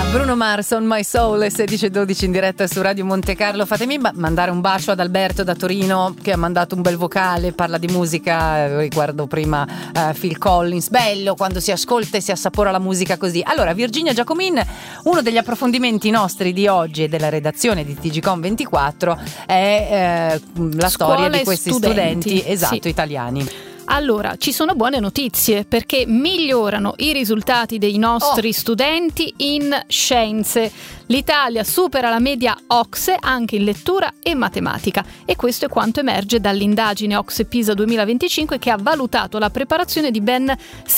Bruno Mars, On My Soul, 16:12 in diretta su Radio Monte Carlo. Fatemi mandare un bacio ad Alberto da Torino, che ha mandato un bel vocale, parla di musica, riguardo prima Phil Collins. Bello quando si ascolta e si assapora la musica così. Allora, Virginia Giacomin, uno degli approfondimenti nostri di oggi e della redazione di TGcom 24 è la storia di questi studenti esatto, sì, italiani. Allora, ci sono buone notizie perché migliorano i risultati dei nostri studenti in scienze. L'Italia supera la media OCSE anche in lettura e matematica e questo è quanto emerge dall'indagine OCSE PISA 2025 che ha valutato la preparazione di ben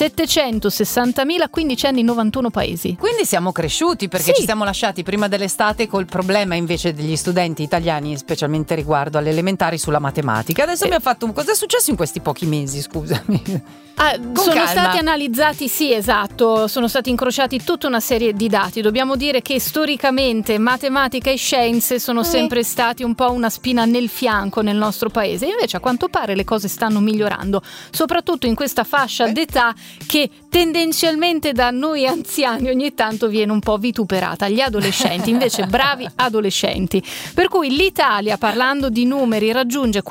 760.000 quindicenni in 91 paesi. Quindi siamo cresciuti perché ci siamo lasciati prima dell'estate col problema invece degli studenti italiani, specialmente riguardo alle elementari, sulla matematica. Adesso mi ha fatto cosa è successo in questi pochi mesi, scusami. Sono stati analizzati, sì, esatto, sono stati incrociati tutta una serie di dati. Dobbiamo dire che storicamente matematica e scienze sono sempre stati un po' una spina nel fianco nel nostro paese. Invece a quanto pare le cose stanno migliorando, soprattutto in questa fascia d'età che tendenzialmente da noi anziani ogni tanto viene un po' vituperata. Gli adolescenti, invece bravi adolescenti. Per cui l'Italia, parlando di numeri, raggiunge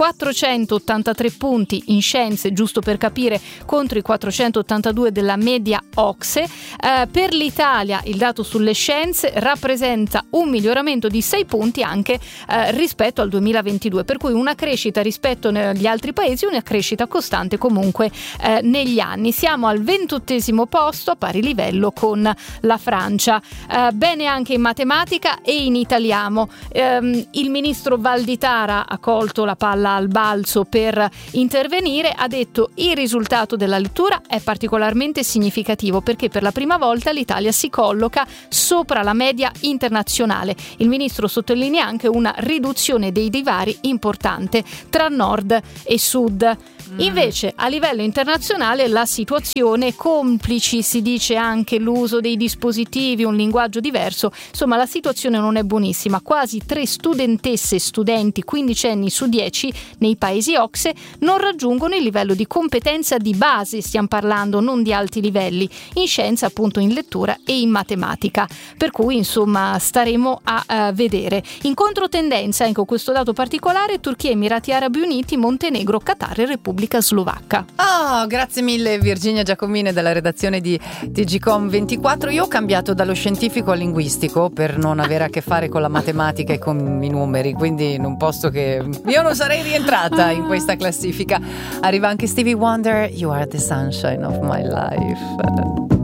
483 punti in scienze, giusto per capire, contro i 482 della media OCSE. Per l'Italia il dato sulle scienze rappresenta un miglioramento di 6 punti anche rispetto al 2022, per cui una crescita rispetto agli altri paesi, una crescita costante comunque negli anni. Siamo al 28° posto, a pari livello con la Francia. Bene anche in matematica e in italiano. Il ministro Valditara ha colto la palla al balzo per intervenire, ha detto: il risultato della lettura è particolarmente significativo perché per la prima volta l'Italia si colloca sopra la media internazionale. Il ministro sottolinea anche una riduzione dei divari importante tra nord e sud. Invece a livello internazionale la situazione, complici si dice anche l'uso dei dispositivi, un linguaggio diverso, insomma la situazione non è buonissima. Quasi 3 studentesse e studenti quindicenni su 10 nei paesi OCSE non raggiungono il livello di competenza di base, stiamo parlando, non di alti livelli, in scienza, appunto in lettura e in matematica. Per cui insomma staremo a vedere. In controtendenza, ecco questo dato particolare: Turchia, Emirati Arabi Uniti, Montenegro, Qatar e Repubblica Slovacca. Grazie mille Virginia Giacomine della redazione di TGcom 24. Io ho cambiato dallo scientifico al linguistico per non avere a che fare con la matematica e con i numeri, quindi non posso che io non sarei rientrata in questa classifica. Arriva anche Stevie Wonder, You Are the Sunshine of My Life.